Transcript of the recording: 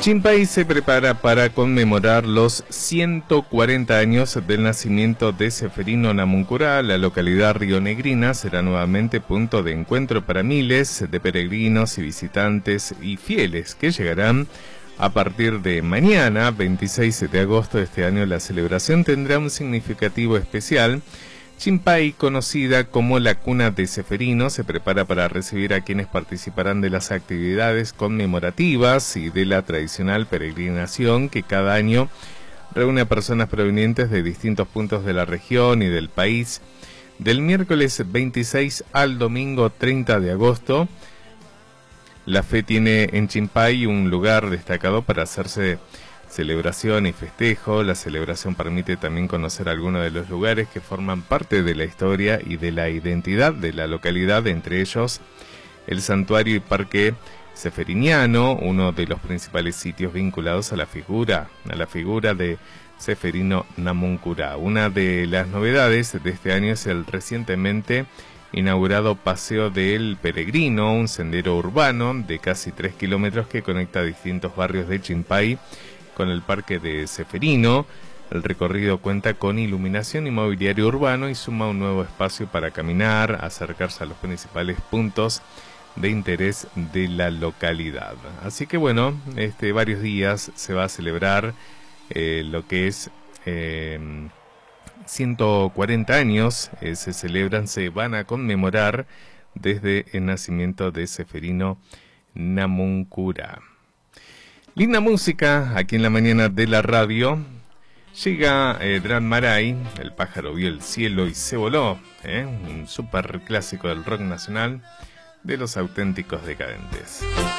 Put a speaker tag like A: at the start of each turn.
A: Chimpay se prepara para conmemorar los 140 años del nacimiento de Ceferino Namuncurá. La localidad rionegrina será nuevamente punto de encuentro para miles de peregrinos y visitantes y fieles que llegarán a partir de mañana, 26 de agosto de este año. La celebración tendrá un significativo especial. Chimpay, conocida como la cuna de Ceferino, se prepara para recibir a quienes participarán de las actividades conmemorativas y de la tradicional peregrinación que cada año reúne a personas provenientes de distintos puntos de la región y del país. Del miércoles 26 al domingo 30 de agosto, la fe tiene en Chimpay un lugar destacado para hacerse celebración y festejo. La celebración permite también conocer algunos de los lugares que forman parte de la historia y de la identidad de la localidad, entre ellos el santuario y parque ceferiniano, uno de los principales sitios vinculados a la figura de Ceferino Namuncurá. Una de las novedades de este año es el recientemente inaugurado Paseo del Peregrino, un sendero urbano de casi 3 kilómetros que conecta distintos barrios de Chimpay con el parque de Ceferino. El recorrido cuenta con iluminación y mobiliario urbano y suma un nuevo espacio para caminar, acercarse a los principales puntos de interés de la localidad. Así que bueno, varios días se va a celebrar lo que es 140 años, se van a conmemorar desde el nacimiento de Ceferino Namuncurá. Linda música aquí en la mañana de la radio. Llega Dran Maray, El pájaro vio el cielo y se voló, un super clásico del rock nacional de Los Auténticos Decadentes.